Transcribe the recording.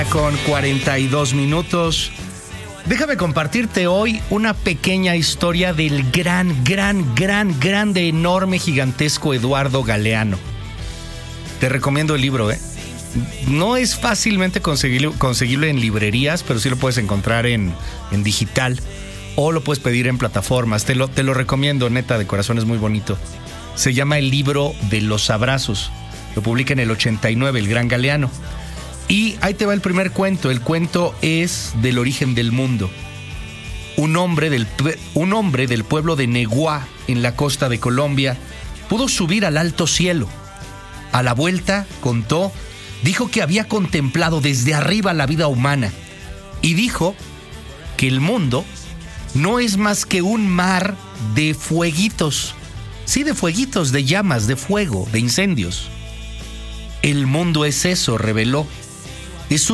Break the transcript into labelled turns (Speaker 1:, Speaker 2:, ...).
Speaker 1: Con 42 minutos. Déjame compartirte hoy una pequeña historia del grande, enorme, gigantesco Eduardo Galeano. Te recomiendo el libro, No es fácilmente conseguirlo en librerías, pero sí lo puedes encontrar en digital o lo puedes pedir en plataformas. Te lo recomiendo, neta, de corazón, es muy bonito. Se llama El libro de los abrazos. Lo publica en el 89, el gran Galeano. Y ahí te va el primer cuento. El cuento es del origen del mundo. Un hombre del pueblo de Neguá, en la costa de Colombia, pudo subir al alto cielo. A la vuelta, dijo que había contemplado desde arriba la vida humana. Y dijo que el mundo no es más que un mar de fueguitos. Sí, de fueguitos, de llamas, de fuego, de incendios. El mundo es eso, reveló. Es